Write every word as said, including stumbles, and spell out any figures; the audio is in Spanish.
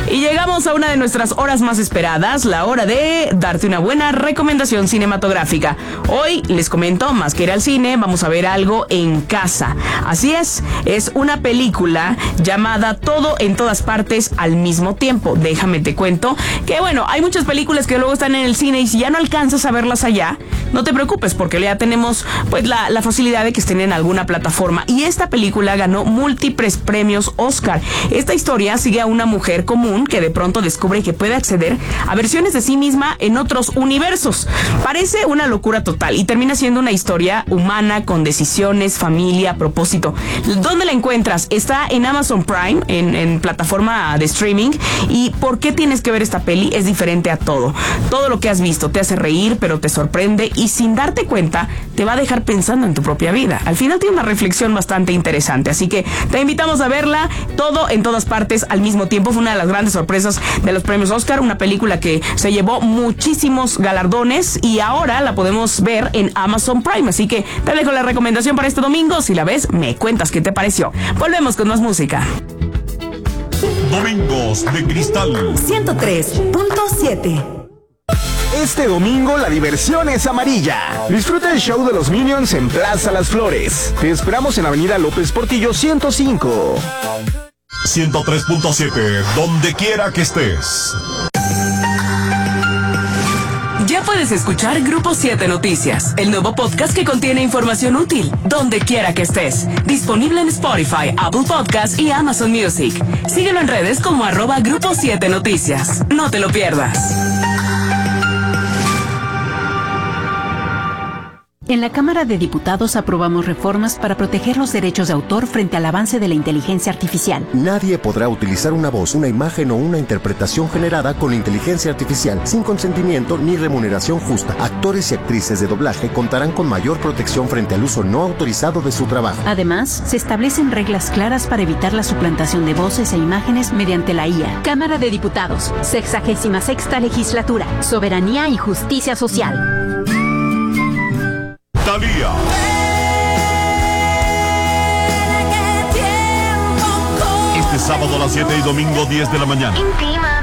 Y llegamos a una de nuestras horas más esperadas, la hora de darte una buena recomendación cinematográfica. Hoy les comento, más que ir al cine, vamos a ver algo en casa. Así es, es una película llamada Todo en Todas Partes al Mismo Tiempo. Déjame te cuento que bueno, hay muchas películas que luego están en el cine y si ya no alcanzas a verlas allá, no te preocupes porque ya tenemos pues la, la facilidad de que estén en alguna plataforma. Y esta película ganó múltiples premios Oscar. Esta historia sigue a una mujer común que de pronto descubre que puede acceder a versiones de sí misma en otros universos. Parece una locura total y termina siendo una historia humana con decisiones, familia, propósito. ¿Dónde la encuentras? Está en Amazon Prime, en, en plataforma de streaming. ¿Y por qué tienes que ver esta peli? Es diferente a todo. Todo lo que has visto te hace reír, pero te sorprende y sin darte cuenta te va a dejar pensando en tu propia vida. Al final tiene una reflexión bastante interesante, así que te invitamos a verla. Todo en Todas Partes al Mismo Tiempo fue una de las grandes sorpresas de los premios Oscar, una película que se llevó muchísimos galardones y ahora la podemos ver en Amazon Prime, así que te dejo la recomendación para este domingo. Si la ves, me cuentas qué te pareció. Volvemos con más música. Domingos de Cristal ciento tres punto siete. Este domingo la diversión es amarilla. Disfruta el show de los Minions en Plaza Las Flores. Te esperamos en Avenida López Portillo ciento cinco. ciento tres punto siete, donde quiera que estés. Ya puedes escuchar Grupo siete Noticias, el nuevo podcast que contiene información útil, donde quiera que estés. Disponible en Spotify, Apple Podcasts y Amazon Music. Síguelo en redes como arroba Grupo siete Noticias. No te lo pierdas. En la Cámara de Diputados aprobamos reformas para proteger los derechos de autor frente al avance de la inteligencia artificial. Nadie podrá utilizar una voz, una imagen o una interpretación generada con inteligencia artificial sin consentimiento ni remuneración justa. Actores y actrices de doblaje contarán con mayor protección frente al uso no autorizado de su trabajo. Además, se establecen reglas claras para evitar la suplantación de voces e imágenes mediante la I A. Cámara de Diputados, sexagésima sexta legislatura, soberanía y justicia social. Thalía. Este sábado a las siete y domingo diez de la mañana. Intima.